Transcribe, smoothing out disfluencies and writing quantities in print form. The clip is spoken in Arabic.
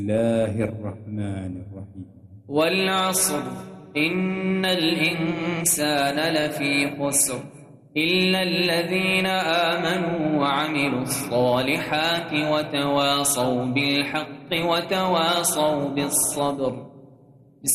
الله الرحمن الرحيم. والعصر إن الإنسان لفي خسر إلا الذين آمنوا وعملوا الصالحات وتواصوا بالحق وتواصوا بالصبر.